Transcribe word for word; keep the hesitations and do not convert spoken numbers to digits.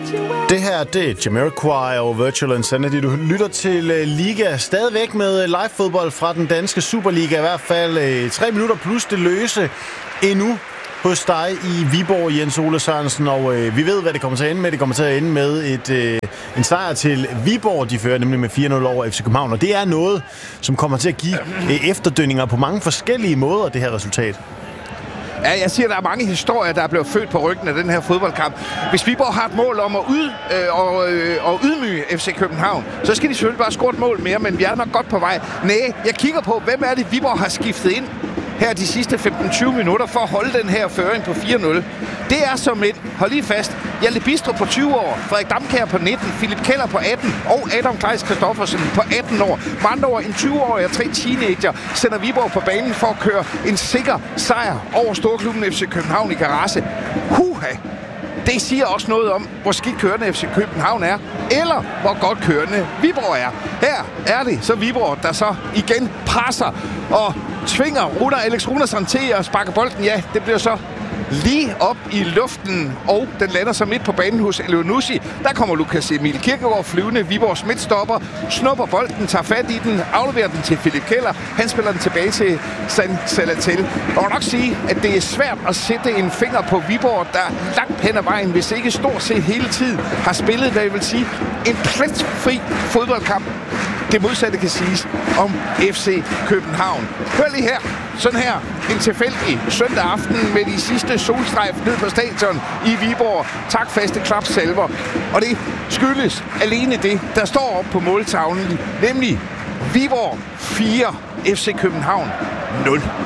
Det her, det er Jamiroquai og Virtual Insanity. Du lytter til Liga, stadigvæk med live-fodbold fra den danske Superliga. I hvert fald tre minutter plus det løse endnu hos dig i Viborg, Jens Ole Sørensen. Og øh, vi ved, hvad det kommer til at ende med. Det kommer til at ende med et, øh, en sejr til Viborg. De fører nemlig med fire nul over F C København. Og det er noget, som kommer til at give øh, efterdønninger på mange forskellige måder, det her resultat. Ja, jeg siger, at der er mange historier, der er blevet født på ryggen af den her fodboldkamp. Hvis Viborg har et mål om at, ud, øh, og, øh, og ydmyge F C København, så skal de selvfølgelig bare score et mål mere, men vi er nok godt på vej. Næh, jeg kigger på, hvem er det, Viborg har skiftet ind her de sidste femten til tyve minutter for at holde den her føring på fire nul. Det er som et, hold lige fast, Hjalte Bidstrup på tyve år, Frederik Damkjær på nitten, Philip Keller på atten og Adam Kleis Christoffersen på atten år. Med andre år, en tyve-årig og tre teenager sender Viborg på banen for at køre en sikker sejr over storklubben F C København i garage. Huha! Det siger også noget om, hvor skidt kørende F C København er, eller hvor godt kørende Viborg er. Her er det så Viborg, der så igen presser og tvinger Runar Alex Runarsson til at sparke bolden. Ja, det bliver så lige op i luften, og den lander så midt på banen hos Elionussi. Der kommer Lukas Emil Kirkegaard flyvende. Viborgs midtstopper snupper bolden, tager fat i den, afleverer den til Philip Keller. Han spiller den tilbage til San Salatel. Jeg må nok sige, at det er svært at sætte en finger på Viborg, der langt hen ad vejen, hvis ikke stort set hele tiden har spillet, hvad jeg vil sige, en pletfri fodboldkamp. Det modsatte kan siges om F C København. Hør lige her. Sådan her en tilfældig søndag aften med de sidste solstrejf ned på stadion i Viborg. Tak faste klapsalver. Og det skyldes alene det, der står op på måltavlen, nemlig Viborg fire, F C København nul.